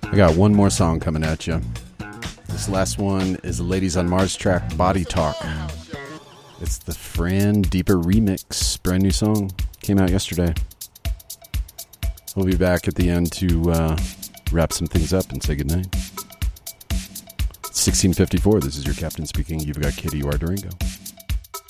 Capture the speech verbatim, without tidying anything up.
I got one more song coming at you. This last one is the Ladies on Mars track, Body Talk. It's the Fran Deeper remix. Brand new song. Came out yesterday. We'll be back at the end to uh, wrap some things up and say goodnight. sixteen fifty-four, this is your captain speaking. You've got Kitty, you are Durango.